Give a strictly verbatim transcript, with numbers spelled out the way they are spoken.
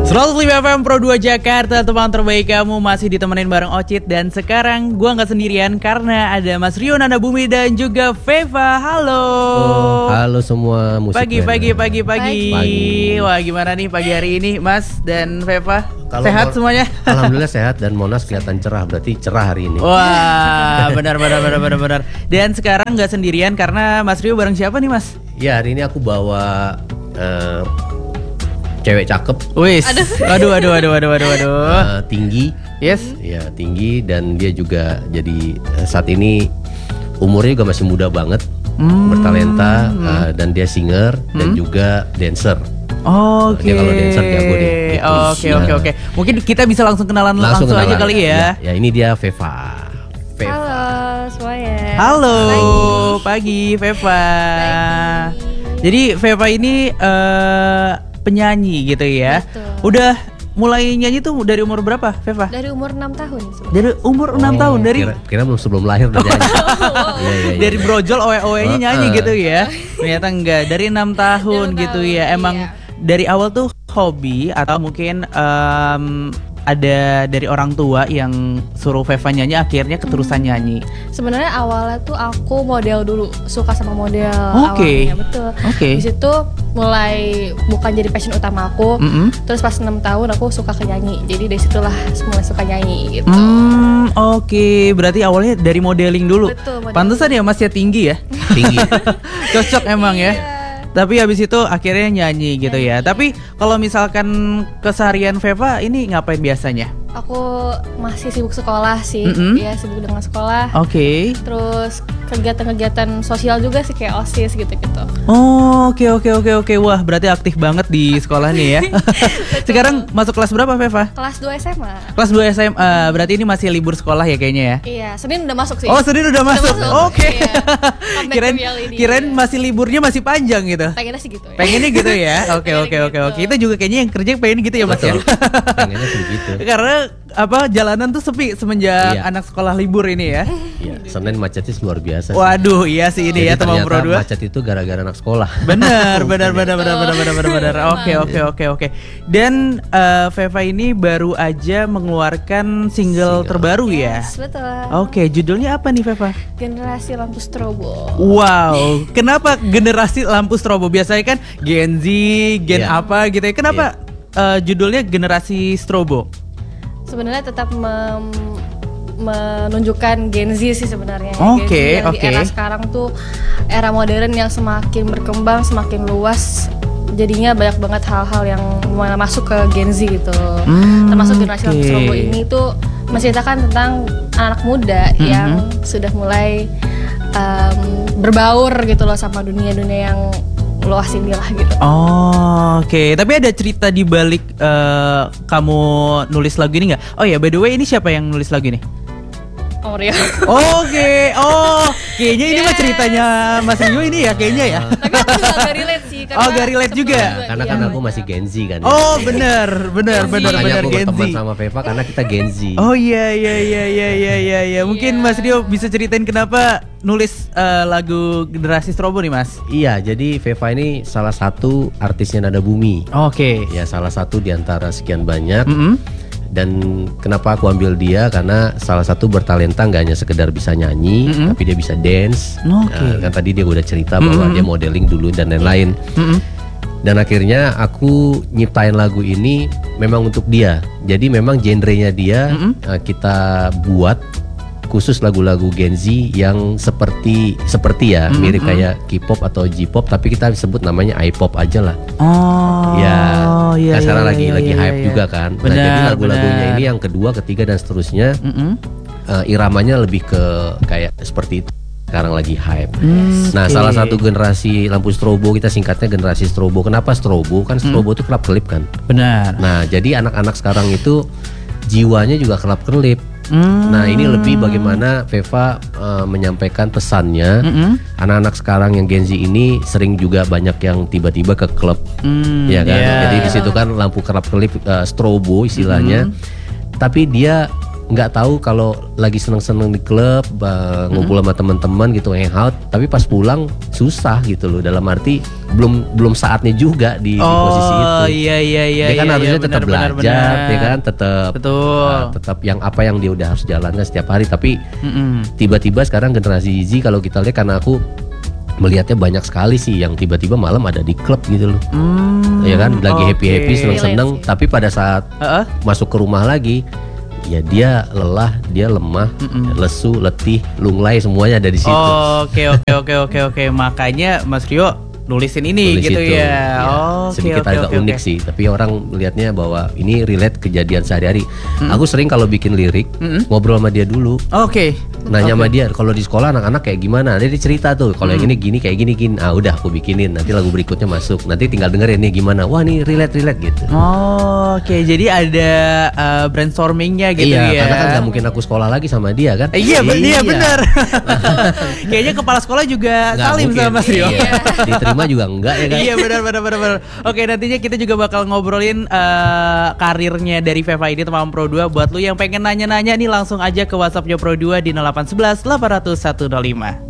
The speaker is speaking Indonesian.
seratus lima F M Pro dua Jakarta, teman terbaik kamu masih ditemenin bareng Ocit. Dan sekarang gua gak sendirian karena ada Mas Rio Nandabumi dan juga Feva. Halo. Oh, halo semua musik Pagi, pagi, pagi, pagi, pagi. Wah, gimana nih pagi hari ini Mas dan Feva? Kalau sehat semuanya? Alhamdulillah sehat, dan Monas kelihatan cerah, berarti cerah hari ini. Wah, benar, benar, benar, benar, benar. Dan sekarang gak sendirian karena Mas Rio bareng siapa nih Mas? Ya, hari ini aku bawa uh, cewek cakep. Wis. Aduh, aduh, aduh, aduh, aduh, aduh. Uh, tinggi. Yes. Ya, tinggi, dan dia juga jadi uh, saat ini umurnya juga masih muda banget, hmm. bertalenta, uh, dan dia singer hmm. dan juga dancer. Oke. Okay. Dia kalau dancer jago deh. Gitu. Oke, oke, oke. Mungkin kita bisa langsung kenalan langsung, langsung kenalan. aja kali ya. Ya, ya ini dia Feva. Feva. Halo semuanya. Halo, pagi, pagi Feva. Pagi. Jadi Feva ini uh, penyanyi gitu ya. Betul. Udah mulai nyanyi tuh dari umur berapa, Feva? Dari umur enam tahun sebenernya. Dari umur oh, enam tahun dari kira, kira belum sebelum lahir udah nyanyi. oh, ya, ya, ya, dari brojol oe-oenya oh, nyanyi uh. gitu ya. Ternyata enggak, dari enam tahun gitu tahun, ya. Emang iya. Dari awal tuh hobi atau mungkin um, ada dari orang tua yang suruh Feva nyanyi, akhirnya keterusan nyanyi? Sebenarnya awalnya tuh aku model dulu, suka sama model. Oke. Okay. Betul. Oke. Okay. Di situ mulai bukan jadi passion utama aku. Mm-hmm. Terus pas enam tahun aku suka ke nyanyi. Jadi dari situlah mulai suka nyanyi gitu. Hmm, oke. Okay. Berarti awalnya dari modeling dulu. Betul. Modeling. Pantesan ya Mas ya tinggi ya. Tinggi. Cocok emang ya. Tapi habis itu akhirnya nyanyi gitu ya. Nyanyi. Tapi kalau misalkan keseharian Feva ini ngapain biasanya? Aku masih sibuk sekolah sih, mm-hmm. ya sibuk dengan sekolah. Oke. Okay. Terus kegiatan-kegiatan sosial juga sih kayak OSIS gitu-gitu. Oh, oke okay, oke okay, oke okay, oke. Wah, berarti aktif banget di sekolah nih ya. Sekarang masuk kelas berapa, Feva? Kelas dua S M A. Kelas dua S M A. Berarti ini masih libur sekolah ya kayaknya ya? Iya, Senin udah masuk sih. Oh, Senin udah, udah masuk. masuk. Oke. Okay. Iya. kirain kirain masih liburnya masih panjang gitu. Pengennya sih gitu ya. Pengennya gitu ya. Oke oke oke oke. Kita juga kayaknya yang kerja pengen gitu ya, Mas ya. Pengennya sih gitu. Karena apa jalanan tuh sepi semenjak iya. anak sekolah libur ini ya. Iya, Senin macetnya luar biasa. Waduh, iya sih ini jadi ya teman Pro dua. Macet itu gara-gara anak sekolah. Benar, benar, benar, benar, benar, benar, benar, benar. Oke, oke, oke, oke. Dan uh, Feva ini baru aja mengeluarkan single, single. terbaru ya. Yes, betul. Oke, judulnya apa nih Feva? Generasi Lampu Strobo. Wow, kenapa generasi lampu strobo? Biasanya kan Gen Z, Gen yeah. apa gitu ya. Kenapa yeah. uh, judulnya Generasi Strobo? Sebenarnya tetap mem, menunjukkan Gen Z sih sebenarnya. Oke, okay, oke. Okay. Di era sekarang tuh era modern yang semakin berkembang, semakin luas. Jadinya banyak banget hal-hal yang masuk ke Gen Z gitu. Hmm, termasuk generasi okay. lampu strobo ini tuh menceritakan tentang anak muda mm-hmm. yang sudah mulai um, berbaur gitu loh sama dunia-dunia yang luas ini lah gitu. Oh, oke. Okay. Tapi ada cerita di balik uh, kamu nulis lagu ini nggak? Oh ya, by the way, ini siapa yang nulis lagu ini? Oh, Rio. Oke. Okay. Oh, kayaknya ini yes. mah ceritanya Mas Rio ini ya, kayaknya ya. Tapi aku juga gak relate sih. Oh, gak relate juga. juga. Karena iya, kan aku masih Gen Z kan. Oh, benar, benar, benar, benar aku Gen Z. Teman sama Feva karena kita Gen Z. Oh iya, iya, iya, iya, iya, iya, iya. Mungkin yeah. Mas Rio bisa ceritain kenapa nulis uh, lagu Generasi Strobo nih, Mas? Iya, jadi Feva ini salah satu artisnya Nandabumi. Oke. Okay. Ya, salah satu di antara sekian banyak. Mm-hmm. Dan kenapa aku ambil dia, karena salah satu bertalenta, nggak hanya sekedar bisa nyanyi, mm-hmm. tapi dia bisa dance. Okay. Nah, kan tadi dia udah cerita mm-hmm. bahwa dia modeling dulu dan lain-lain. Mm-hmm. Dan akhirnya aku nyiptain lagu ini memang untuk dia. Jadi memang genrenya dia mm-hmm. kita buat khusus lagu-lagu Gen Z yang seperti seperti ya mm-hmm. mirip kayak K-pop atau J-pop, tapi kita sebut namanya I-pop aja lah. Oh, ya, iya, kan sekarang iya, lagi iya, lagi iya, hype iya. juga kan. Benar, nah jadi lagu-lagunya benar. ini yang kedua, ketiga dan seterusnya mm-hmm. uh, iramanya lebih ke kayak seperti itu. Sekarang lagi hype. Hmm, nah okay. salah satu generasi lampu strobo, kita singkatnya generasi strobo. Kenapa strobo? Kan strobo itu hmm. kelap kelip kan. Benar. Nah jadi anak-anak sekarang itu jiwanya juga kelap kelip. Hmm. Nah ini lebih bagaimana Feva uh, menyampaikan pesannya. Mm-hmm. Anak-anak sekarang yang Gen Z ini sering juga banyak yang tiba-tiba ke klub, mm, ya kan. Yeah. Jadi di situ kan lampu kelap kelip uh, strobo istilahnya. Mm-hmm. Tapi dia nggak tahu kalau lagi seneng-seneng di klub, uh, ngumpul sama teman-teman gitu, hangout, tapi pas pulang susah gitu loh. Dalam arti belum belum saatnya juga di, oh, di posisi itu. Oh iya iya iya. Dia kan iya, harusnya iya, tetap benar, belajar, benar, benar. ya kan, tetap Betul. uh, tetap yang apa yang dia udah harus jalankan setiap hari. Tapi Mm-mm. tiba-tiba sekarang generasi Z kalau kita lihat, karena aku melihatnya banyak sekali sih yang tiba-tiba malam ada di klub gitu loh. Hmm, Ya kan lagi oke. happy-happy, seneng-seneng, tapi pada saat Uh-uh. masuk ke rumah lagi, ya dia lelah, dia lemah, Mm-mm. lesu, letih, lunglai, semuanya ada di situ. Oh, Oke oke oke oke oke. Makanya Mas Rio nulisin ini Tulis gitu itu. ya. Ya, Oh, oke, sedikit oke, agak oke, unik oke. sih, tapi orang melihatnya bahwa ini relate kejadian sehari-hari. Aku sering kalau bikin lirik Mm-mm. ngobrol sama dia dulu. Oke. Nanya sama dia, kalau di sekolah anak-anak kayak gimana? Nanti dia cerita tuh, kalau yang ini gini kayak gini gini. Ah udah aku bikinin, nanti lagu berikutnya masuk. Nanti tinggal dengerin nih gimana. Wah nih relate relate gitu. Oh, oke. Jadi ada uh, brainstormingnya gitu iya, ya. karena kan nggak mungkin aku sekolah lagi sama dia kan? Eh, iya, ben- iya benar. Kayaknya kepala sekolah juga Nggak salim mungkin. sama Mas Rio. Iya. Diterima juga enggak ya kan? Iya benar benar benar benar. Oke, nantinya kita juga bakal ngobrolin eh, karirnya dari Veva ini teman Pro dua. Buat lu yang pengen nanya-nanya nih langsung aja ke WhatsAppnya Pro dua di nol delapan satu satu delapan nol nol satu nol lima.